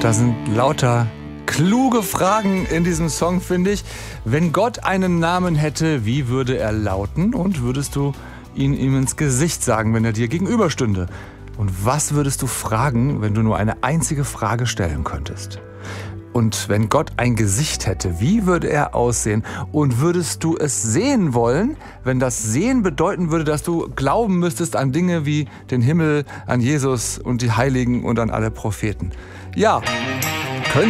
Da sind lauter kluge Fragen in diesem Song, finde ich. Wenn Gott einen Namen hätte, wie würde er lauten? Und würdest du ihn ihm ins Gesicht sagen, wenn er dir gegenüberstünde? Und was würdest du fragen, wenn du nur eine einzige Frage stellen könntest? Und wenn Gott ein Gesicht hätte, wie würde er aussehen? Und würdest du es sehen wollen, wenn das Sehen bedeuten würde, dass du glauben müsstest an Dinge wie den Himmel, an Jesus und die Heiligen und an alle Propheten? Ja,